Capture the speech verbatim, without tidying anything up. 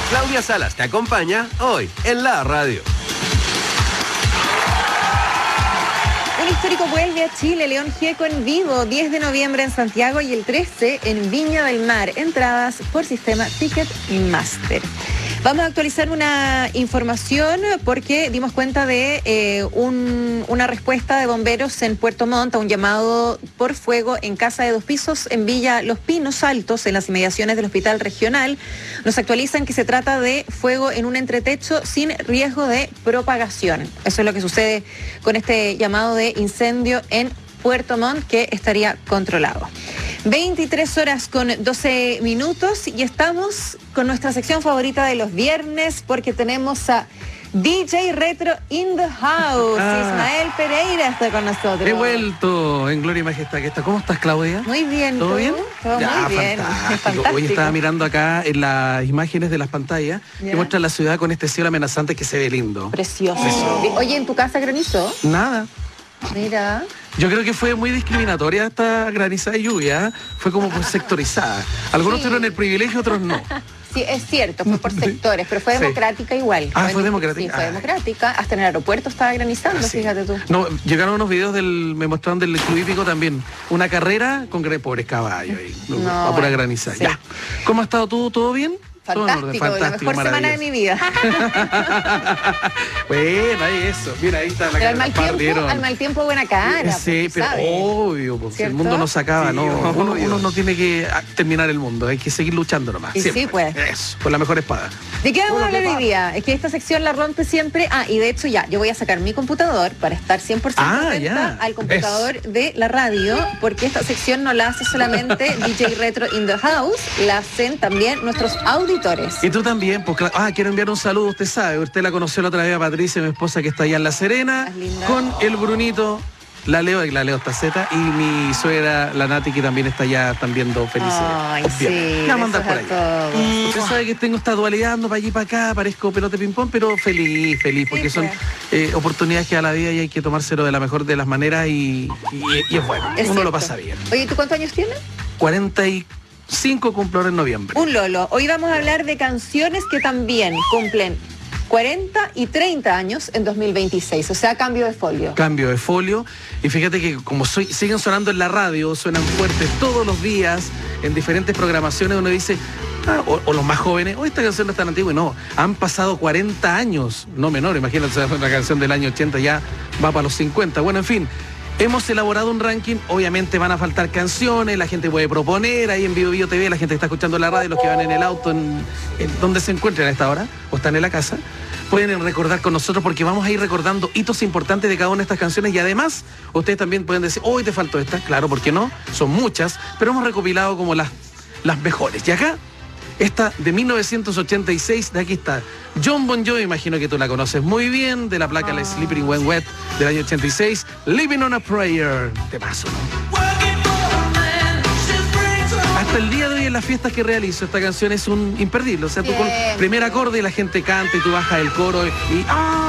Claudia Salas te acompaña hoy en la radio. Un histórico vuelve a Chile, León Gieco en vivo, diez de noviembre en Santiago y el trece en Viña del Mar. Entradas por sistema Ticketmaster. Vamos a actualizar una información porque dimos cuenta de eh, un, una respuesta de bomberos en Puerto Montt a un llamado por fuego en casa de dos pisos en Villa Los Pinos Altos, en las inmediaciones del Hospital Regional. Nos actualizan que se trata de fuego en un entretecho sin riesgo de propagación. Eso es lo que sucede con este llamado de incendio en Puerto Montt, que estaría controlado. veintitrés horas con doce minutos y estamos con nuestra sección favorita de los viernes porque tenemos a D J Retro in the house. Ah, Ismael Pereira está con nosotros. He vuelto en gloria y majestad. ¿Cómo estás, Claudia? Muy bien. ¿Todo ¿tú? bien? Todo ya, muy bien. Fantástico. Fantástico. Hoy estaba mirando acá en las imágenes de las pantallas ¿Ya? que muestran la ciudad con este cielo amenazante que se ve lindo. Precioso. Precioso. Oye, ¿en tu casa granizó? Nada. Mira. Yo creo que fue muy discriminatoria esta granizada y lluvia. Fue como por sectorizada. Algunos Sí. tuvieron el privilegio, otros no. Sí, es cierto, fue por sectores, pero fue Sí. democrática igual. Ah, fue democrática. Sí, fue Ah. democrática. Hasta en el aeropuerto estaba granizando, Ah, sí. fíjate tú. No, llegaron unos videos del, me mostraron del Club Hípico también. Una carrera con gre- pobres caballos ahí. No, No, a pura bueno, granizada. sí. Ya. ¿Cómo ha estado tú? ¿Todo bien? Todo en orden. Fantástico, la mejor semana de mi vida. Bueno, ahí eso. Mira, ahí está la Pero cara. al mal, tiempo, al mal tiempo buena cara. Sí, pues, pero ¿sabes? obvio, porque el ¿Cierto? mundo no se acaba, Sí, ¿no? Uno, obvio. uno no tiene que ah, terminar el mundo, hay que seguir luchando nomás. Y sí, siempre. pues. Eso, con la mejor espada. ¿De qué vamos a Hola, hablar ¿qué hoy pasa? día? Es que esta sección la rompe siempre. Ah, y de hecho ya, yo voy a sacar mi computador para estar cien por ciento Ah, atenta ya. al computador de la radio, porque esta sección no la hace solamente D J Retro in the house, la hacen también nuestros auditores. Y tú también, pues claro. Ah, quiero enviar un saludo, usted sabe, usted la conoció la otra vez a Patricia, mi esposa que está allá en La Serena, Más linda. con el Brunito, la Leo, la Leo Taceta, y mi suegra, la Nati, que también está allá, están viendo felices. Ay, los viernes. sí, Me va a mandar besos por a allá. todos. Usted sabe que tengo esta dualidad, ando para allí y para acá, parezco pelote ping-pong, pero feliz, feliz, porque Sí, son pues. eh, oportunidades que a la vida y hay que tomárselo de la mejor de las maneras y, y- y es bueno, Es uno cierto. lo pasa bien. Oye, ¿tú cuántos años tienes? cuarenta y cinco cumplo ahora en noviembre. Un lolo. Hoy vamos a hablar de canciones que también cumplen cuarenta y treinta años en dos mil veintiséis, o sea, cambio de folio. Cambio de folio. Y fíjate que como soy, siguen sonando en la radio, suenan fuertes todos los días, en diferentes programaciones, uno dice, ah, o, o los más jóvenes, oh, esta canción no es tan antigua. Y no, han pasado cuarenta años, no menor, imagínate, una canción del año ochenta ya va para los cincuenta. Bueno, en fin. Hemos elaborado un ranking, obviamente van a faltar canciones, la gente puede proponer, ahí en Bio Bio T V, la gente está escuchando la radio, los que van en el auto, en, en donde se encuentren a esta hora, o están en la casa, pueden recordar con nosotros porque vamos a ir recordando hitos importantes de cada una de estas canciones y además ustedes también pueden decir, hoy te faltó esta, claro, ¿por qué no? Son muchas, pero hemos recopilado como las, las mejores. Y acá, esta de mil novecientos ochenta y seis, de aquí está John Bon Jovi, imagino que tú la conoces muy bien, de la placa La Sleeping When Wet del año ochenta y seis, Living on a Prayer, te paso, ¿no? Hasta el día de hoy en las fiestas que realizo, esta canción es un imperdible, o sea, tú con Siempre. primer acorde y la gente canta y tú bajas el coro y, y ¡ah!